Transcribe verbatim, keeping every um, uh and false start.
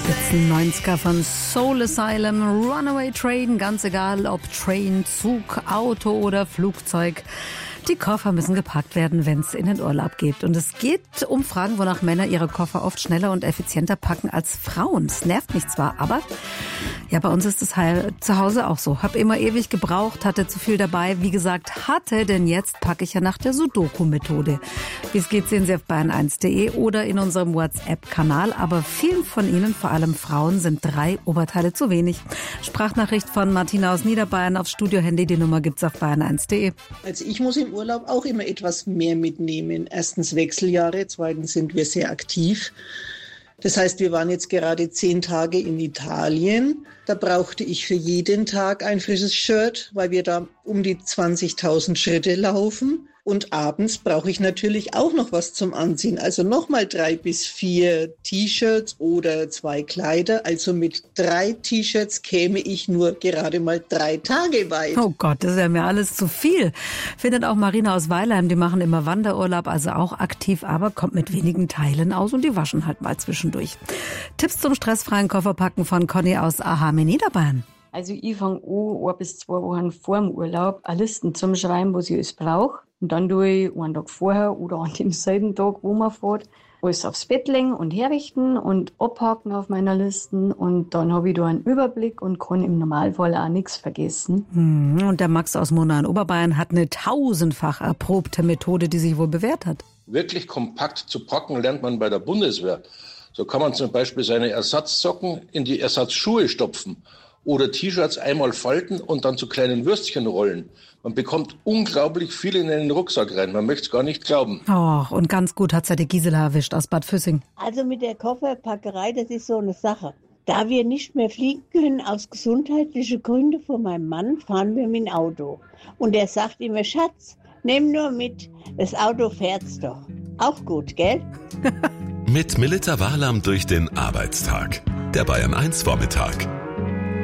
Spitzen neunziger von Soul Asylum, Runaway Train, ganz egal ob Train, Zug, Auto oder Flugzeug. Die Koffer müssen gepackt werden, wenn es in den Urlaub geht. Und es geht um Fragen, wonach Männer ihre Koffer oft schneller und effizienter packen als Frauen. Es nervt mich zwar, aber ja, bei uns ist es halt zu Hause auch so. Hab immer ewig gebraucht, hatte zu viel dabei. Wie gesagt, hatte, denn jetzt packe ich ja nach der Sudoku-Methode. Wie es geht, sehen Sie auf bayern eins punkt de oder in unserem WhatsApp-Kanal. Aber vielen von Ihnen, vor allem Frauen, sind drei Oberteile zu wenig. Sprachnachricht von Martina aus Niederbayern aufs Studio-Handy. Die Nummer gibt's auf bayern eins punkt de. Also ich muss im Urlaub auch immer etwas mehr mitnehmen. Erstens Wechseljahre, zweitens sind wir sehr aktiv. Das heißt, wir waren jetzt gerade zehn Tage in Italien. Da brauchte ich für jeden Tag ein frisches Shirt, weil wir da um die zwanzigtausend Schritte laufen. Und abends brauche ich natürlich auch noch was zum Anziehen. Also nochmal drei bis vier T-Shirts oder zwei Kleider. Also mit drei T-Shirts käme ich nur gerade mal drei Tage weit. Oh Gott, das ist ja mir alles zu viel. Findet auch Marina aus Weilheim, die machen immer Wanderurlaub, also auch aktiv, aber kommt mit wenigen Teilen aus und die waschen halt mal zwischendurch. Tipps zum stressfreien Kofferpacken von Conny aus Aham in Niederbayern. Also ich fange an, ein bis zwei Wochen vor dem Urlaub eine Listen zum Schreiben, was ich alles brauche. Und dann tue ich einen Tag vorher oder an demselben Tag, wo man fährt, alles aufs Bett legen und herrichten und abhaken auf meiner Listen. Und dann habe ich da einen Überblick und kann im Normalfall auch nichts vergessen. Und der Max aus Mona in Oberbayern hat eine tausendfach erprobte Methode, die sich wohl bewährt hat. Wirklich kompakt zu packen lernt man bei der Bundeswehr. So kann man zum Beispiel seine Ersatzsocken in die Ersatzschuhe stopfen oder T-Shirts einmal falten und dann zu kleinen Würstchen rollen. Man bekommt unglaublich viel in einen Rucksack rein. Man möchte es gar nicht glauben. Oh, und ganz gut hat's ja die Gisela erwischt aus Bad Füssing. Also mit der Kofferpackerei, das ist so eine Sache. Da wir nicht mehr fliegen können aus gesundheitlichen Gründen von meinem Mann, fahren wir mit dem Auto. Und er sagt immer, Schatz, nimm nur mit, das Auto fährt's doch. Auch gut, gell? Mit Melita Wahlam durch den Arbeitstag. Der Bayern eins Vormittag.